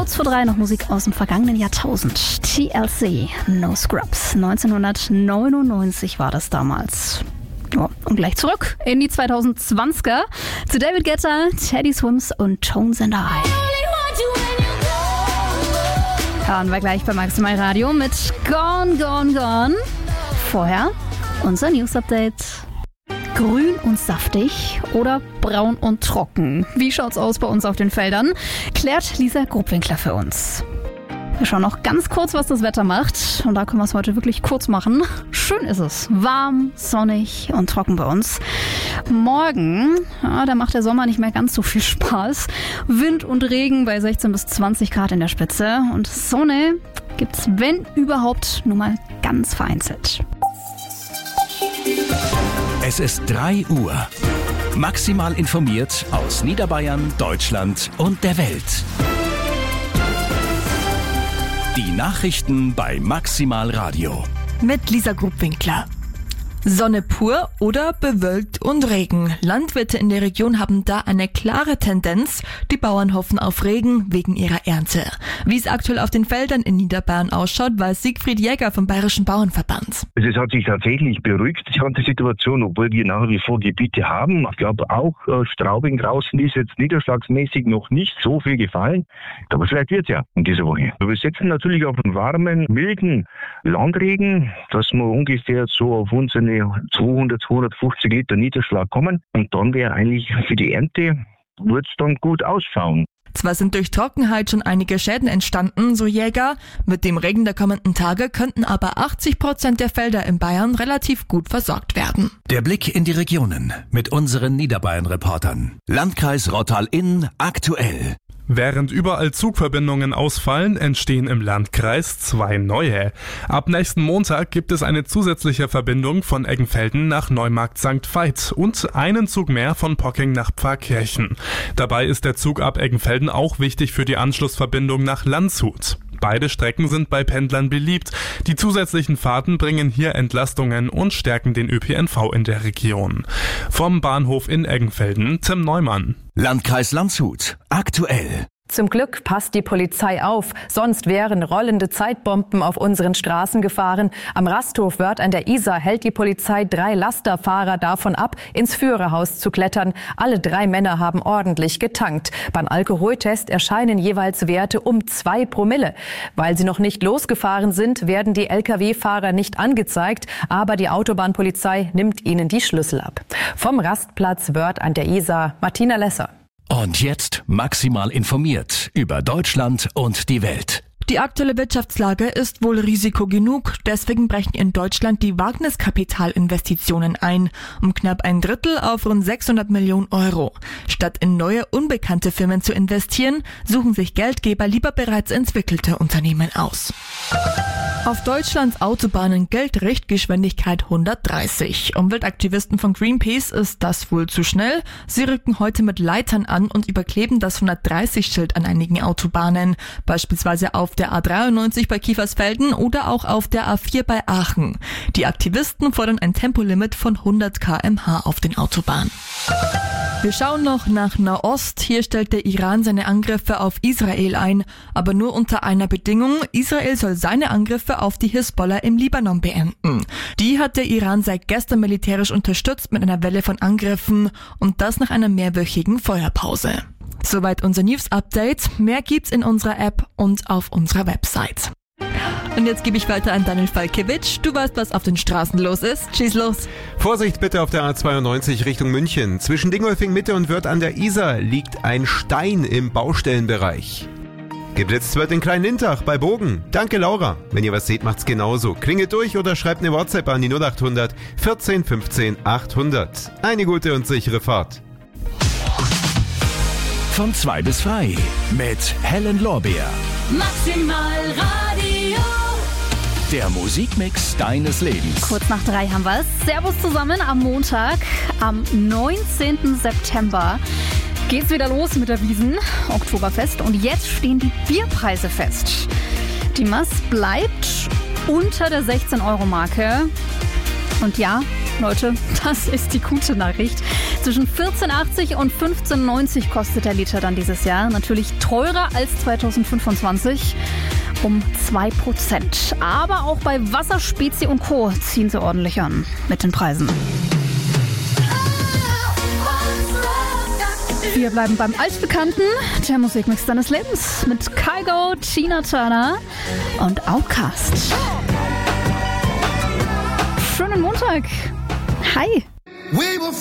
Kurz vor 3 noch Musik aus dem vergangenen Jahrtausend. TLC, No Scrubs. 1999 war das damals. Ja, und gleich zurück in die 2020er zu David Guetta, Teddy Swims und Tones and I. Hören wir gleich bei Maximal Radio mit Gone, Gone, Gone. Vorher unser News-Update. Grün und saftig oder braun und trocken? Wie schaut's aus bei uns auf den Feldern? Klärt Lisa Grubwinkler für uns. Wir schauen noch ganz kurz, was das Wetter macht. Und da können wir es heute wirklich kurz machen. Schön ist es. Warm, sonnig und trocken bei uns. Morgen, da macht der Sommer nicht mehr ganz so viel Spaß. Wind und Regen bei 16 bis 20 Grad in der Spitze. Und Sonne gibt's, wenn überhaupt, nur mal ganz vereinzelt. Es ist 3 Uhr. Maximal informiert aus Niederbayern, Deutschland und der Welt. Die Nachrichten bei Maximal Radio. Mit Lisa Grubwinkler. Sonne pur oder bewölkt und Regen. Landwirte in der Region haben da eine klare Tendenz. Die Bauern hoffen auf Regen wegen ihrer Ernte. Wie es aktuell auf den Feldern in Niederbayern ausschaut, weiß Siegfried Jäger vom Bayerischen Bauernverband. Es hat sich tatsächlich beruhigt, die ganze Situation, obwohl wir nach wie vor Gebiete haben. Ich glaube auch Straubing draußen ist jetzt niederschlagsmäßig noch nicht so viel gefallen. Aber vielleicht wird es ja in dieser Woche. Wir setzen natürlich auf einen warmen, milden Landregen, dass wir ungefähr so auf unsere 200, 250 Liter Niederschlag kommen. Und dann wäre eigentlich für die Ernte, wird es dann gut ausschauen. Zwar sind durch Trockenheit schon einige Schäden entstanden, so Jäger. Mit dem Regen der kommenden Tage könnten aber 80% der Felder in Bayern relativ gut versorgt werden. Der Blick in die Regionen mit unseren Niederbayern-Reportern. Landkreis Rottal-Inn aktuell. Während überall Zugverbindungen ausfallen, entstehen im Landkreis 2 neue. Ab nächsten Montag gibt es eine zusätzliche Verbindung von Eggenfelden nach Neumarkt St. Veit und einen Zug mehr von Pocking nach Pfarrkirchen. Dabei ist der Zug ab Eggenfelden auch wichtig für die Anschlussverbindung nach Landshut. Beide Strecken sind bei Pendlern beliebt. Die zusätzlichen Fahrten bringen hier Entlastungen und stärken den ÖPNV in der Region. Vom Bahnhof in Eggenfelden, Tim Neumann. Landkreis Landshut aktuell. Zum Glück passt die Polizei auf, sonst wären rollende Zeitbomben auf unseren Straßen gefahren. Am Rasthof Wörth an der Isar hält die Polizei 3 Lasterfahrer davon ab, ins Führerhaus zu klettern. Alle 3 Männer haben ordentlich getankt. Beim Alkoholtest erscheinen jeweils Werte um 2 Promille. Weil sie noch nicht losgefahren sind, werden die Lkw-Fahrer nicht angezeigt, aber die Autobahnpolizei nimmt ihnen die Schlüssel ab. Vom Rastplatz Wörth an der Isar, Martina Lesser. Und jetzt maximal informiert über Deutschland und die Welt. Die aktuelle Wirtschaftslage ist wohl Risiko genug, deswegen brechen in Deutschland die Wagniskapitalinvestitionen ein, um knapp ein Drittel auf rund 600 Millionen Euro. Statt in neue, unbekannte Firmen zu investieren, suchen sich Geldgeber lieber bereits entwickelte Unternehmen aus. Auf Deutschlands Autobahnen gilt Richtgeschwindigkeit 130. Umweltaktivisten von Greenpeace ist das wohl zu schnell. Sie rücken heute mit Leitern an und überkleben das 130-Schild an einigen Autobahnen, beispielsweise auf der A93 bei Kiefersfelden oder auch auf der A4 bei Aachen. Die Aktivisten fordern ein Tempolimit von 100 km/h auf den Autobahnen. Wir schauen noch nach Nahost. Hier stellt der Iran seine Angriffe auf Israel ein, aber nur unter einer Bedingung: Israel soll seine Angriffe auf die Hisbollah im Libanon beenden. Die hat der Iran seit gestern militärisch unterstützt mit einer Welle von Angriffen und das nach einer mehrwöchigen Feuerpause. Soweit unser News-Update. Mehr gibt's in unserer App und auf unserer Website. Und jetzt gebe ich weiter an Daniel Falkiewicz. Du weißt, was auf den Straßen los ist. Schieß los. Vorsicht bitte auf der A92 Richtung München. Zwischen Dingolfing Mitte und Wörth an der Isar liegt ein Stein im Baustellenbereich. Geblitzt wird in Klein-Lintach bei Bogen. Danke Laura. Wenn ihr was seht, macht's genauso. Klingelt durch oder schreibt eine WhatsApp an die 0800 14 15 800. Eine gute und sichere Fahrt. Von 2 bis frei mit Helen Lorbeer. Maximal Radio. Der Musikmix deines Lebens. Kurz nach 3 haben wir es. Servus zusammen am Montag, am 19. September. Geht's wieder los mit der Wiesn Oktoberfest und jetzt stehen die Bierpreise fest. Die Maß bleibt unter der 16-Euro-Marke. Und ja, Leute, das ist die gute Nachricht. Zwischen 14,80 und 15,90 kostet der Liter dann dieses Jahr. Natürlich teurer als 2025 um 2%. Aber auch bei Wasser, Spezi und Co. ziehen sie ordentlich an mit den Preisen. Wir bleiben beim Altbekannten, der Musikmix deines Lebens mit Kygo, Tina Turner und Outkast. Schönen Montag. Hi.